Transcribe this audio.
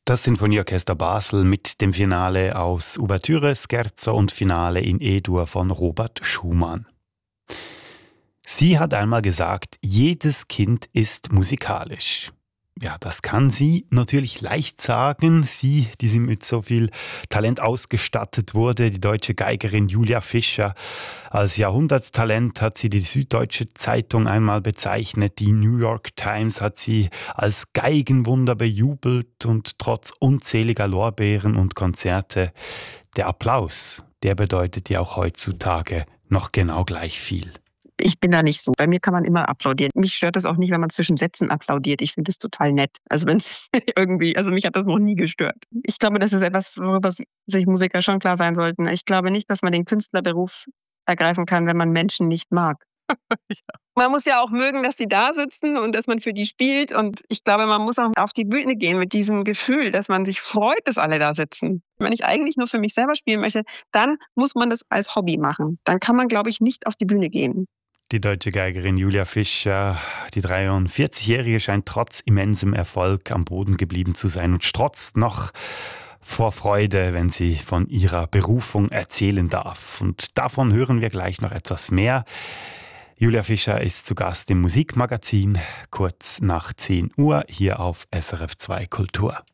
Das Sinfonieorchester Basel mit dem Finale aus Ouvertüre, Scherzo und Finale in E-Dur von Robert Schumann. Sie hat einmal gesagt, jedes Kind ist musikalisch. Ja, das kann sie natürlich leicht sagen. Sie, die sie mit so viel Talent ausgestattet wurde, die deutsche Geigerin Julia Fischer. Als Jahrhunderttalent hat sie die Süddeutsche Zeitung einmal bezeichnet. Die New York Times hat sie als Geigenwunder bejubelt und trotz unzähliger Lorbeeren und Konzerte. Der Applaus, der bedeutet ja auch heutzutage noch genau gleich viel. Ich bin da nicht so. Bei mir kann man immer applaudieren. Mich stört das auch nicht, wenn man zwischen Sätzen applaudiert. Ich finde das total nett. Also wenn es irgendwie, also mich hat das noch nie gestört. Ich glaube, das ist etwas, worüber sich Musiker schon klar sein sollten. Ich glaube nicht, dass man den Künstlerberuf ergreifen kann, wenn man Menschen nicht mag. Man muss ja auch mögen, dass die da sitzen und dass man für die spielt. Und ich glaube, man muss auch auf die Bühne gehen mit diesem Gefühl, dass man sich freut, dass alle da sitzen. Wenn ich eigentlich nur für mich selber spielen möchte, dann muss man das als Hobby machen. Dann kann man, glaube ich, nicht auf die Bühne gehen. Die deutsche Geigerin Julia Fischer, die 43-Jährige, scheint trotz immensem Erfolg am Boden geblieben zu sein und strotzt noch vor Freude, wenn sie von ihrer Berufung erzählen darf. Und davon hören wir gleich noch etwas mehr. Julia Fischer ist zu Gast im Musikmagazin, kurz nach 10 Uhr, hier auf SRF 2 Kultur.